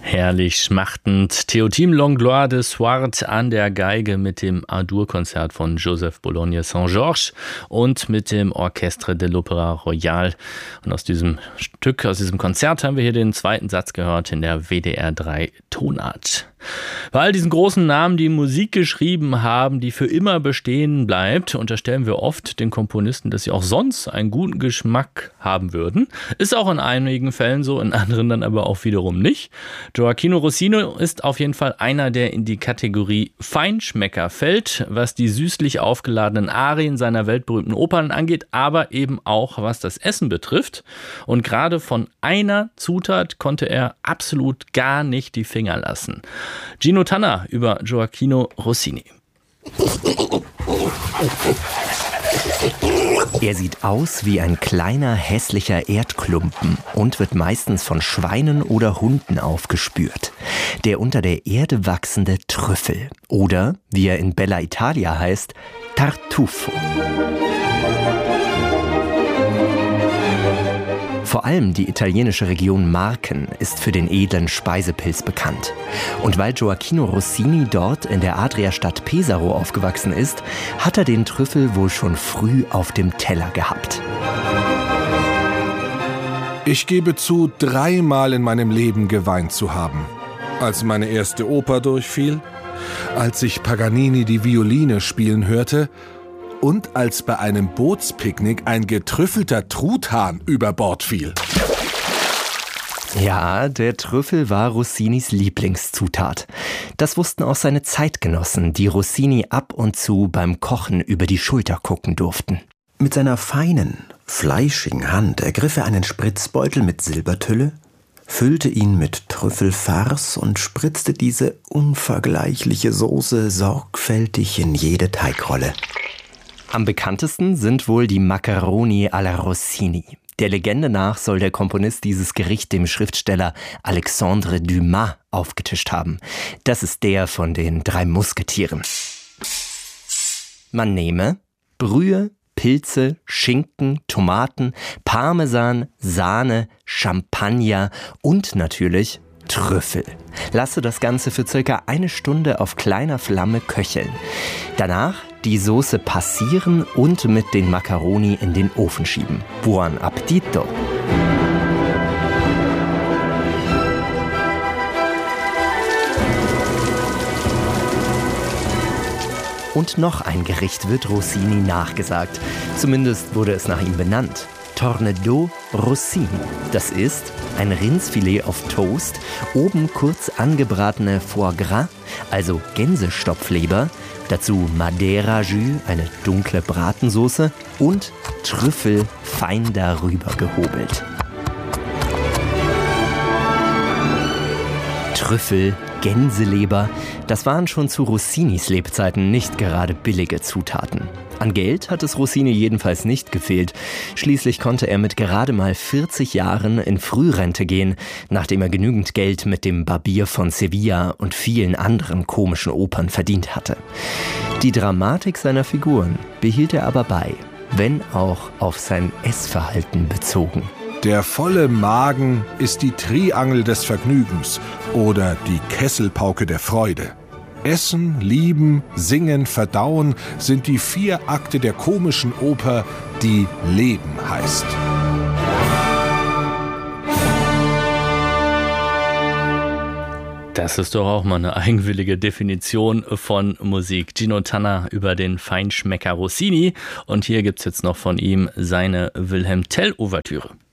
Herrlich schmachtend. Théotime Langlois de Swart an der Geige mit dem A-Dur-Konzert von Joseph Bologne Saint-Georges und mit dem Orchestre de l'Opéra Royal. Und aus diesem Stück, aus diesem Konzert haben wir hier den zweiten Satz gehört in der WDR 3 Tonart. Bei all diesen großen Namen, die Musik geschrieben haben, die für immer bestehen bleibt, unterstellen wir oft den Komponisten, dass sie auch sonst einen guten Geschmack haben würden. Ist auch in einigen Fällen so, in anderen dann aber auch wiederum nicht. Gioachino Rossini ist auf jeden Fall einer, der in die Kategorie Feinschmecker fällt, was die süßlich aufgeladenen Arien seiner weltberühmten Opern angeht, aber eben auch was das Essen betrifft. Und gerade von einer Zutat konnte er absolut gar nicht die Finger lassen. Gino Tanner über Gioachino Rossini. Er sieht aus wie ein kleiner, hässlicher Erdklumpen und wird meistens von Schweinen oder Hunden aufgespürt. Der unter der Erde wachsende Trüffel oder, wie er in Bella Italia heißt, Tartufo. Vor allem die italienische Region Marken ist für den edlen Speisepilz bekannt. Und weil Gioachino Rossini dort in der Adriastadt Pesaro aufgewachsen ist, hat er den Trüffel wohl schon früh auf dem Teller gehabt. Ich gebe zu, 3-mal in meinem Leben geweint zu haben. Als meine erste Oper durchfiel, als ich Paganini die Violine spielen hörte und als bei einem Bootspicknick ein getrüffelter Truthahn über Bord fiel. Ja, der Trüffel war Rossinis Lieblingszutat. Das wussten auch seine Zeitgenossen, die Rossini ab und zu beim Kochen über die Schulter gucken durften. Mit seiner feinen, fleischigen Hand ergriff er einen Spritzbeutel mit Silbertülle, füllte ihn mit Trüffelfarce und spritzte diese unvergleichliche Soße sorgfältig in jede Teigrolle. Am bekanntesten sind wohl die Maccheroni alla Rossini. Der Legende nach soll der Komponist dieses Gericht dem Schriftsteller Alexandre Dumas aufgetischt haben. Das ist der von den 3 Musketieren. Man nehme Brühe, Pilze, Schinken, Tomaten, Parmesan, Sahne, Champagner und natürlich Trüffel. Lasse das Ganze für circa 1 Stunde auf kleiner Flamme köcheln. Danach die Soße passieren und mit den Makkaroni in den Ofen schieben. Buon appetito! Und noch ein Gericht wird Rossini nachgesagt. Zumindest wurde es nach ihm benannt. Tornedò Rossini. Das ist ein Rindsfilet auf Toast, oben kurz angebratene Foie Gras, also Gänsestopfleber, dazu Madeira-Jus, eine dunkle Bratensoße und Trüffel fein darüber gehobelt. Trüffel, Gänseleber, das waren schon zu Rossinis Lebzeiten nicht gerade billige Zutaten. An Geld hat es Rossini jedenfalls nicht gefehlt. Schließlich konnte er mit gerade mal 40 Jahren in Frührente gehen, nachdem er genügend Geld mit dem Barbier von Sevilla und vielen anderen komischen Opern verdient hatte. Die Dramatik seiner Figuren behielt er aber bei, wenn auch auf sein Essverhalten bezogen. Der volle Magen ist die Triangel des Vergnügens oder die Kesselpauke der Freude. Essen, Lieben, Singen, Verdauen sind die 4 Akte der komischen Oper, die Leben heißt. Das ist doch auch mal eine eigenwillige Definition von Musik. Gino Tanner über den Feinschmecker Rossini. Und hier gibt's jetzt noch von ihm seine Wilhelm Tell-Ouvertüre.